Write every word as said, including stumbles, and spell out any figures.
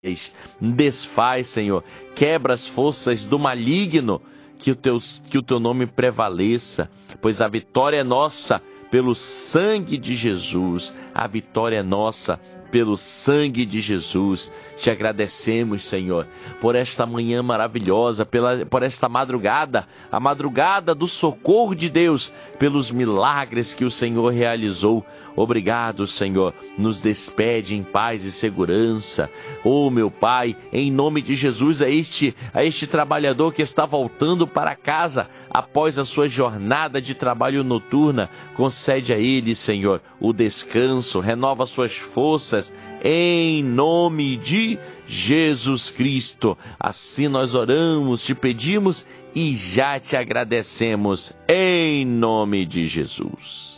Desfaz, Senhor, quebra as forças do maligno, que o teu, que o teu nome prevaleça, pois a vitória é nossa pelo sangue de Jesus, a vitória é nossa pelo sangue de Jesus. Te agradecemos, Senhor, por esta manhã maravilhosa, pela, por esta madrugada, a madrugada do socorro de Deus, pelos milagres que o Senhor realizou. Obrigado, Senhor, nos despede em paz e segurança. Oh, meu Pai, em nome de Jesus, a este, a este trabalhador que está voltando para casa após a sua jornada de trabalho noturna, concede a ele, Senhor, o descanso, renova suas forças, em nome de Jesus Cristo. Assim nós oramos, te pedimos e já te agradecemos, em nome de Jesus.